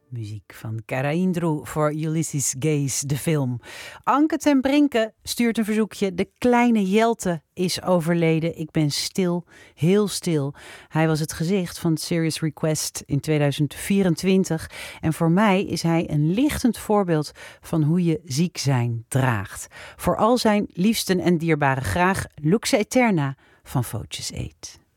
Muziek van Karaindru voor Ulysses Gaze, de film. Anke ten Brinke stuurt een verzoekje. De kleine Jelte is overleden. Ik ben stil, heel stil. Hij was het gezicht van Serious Request in 2024. En voor mij is hij een lichtend voorbeeld van hoe je ziek zijn draagt. Voor al zijn liefsten en dierbaren graag Lux Aeterna van Voces Eat.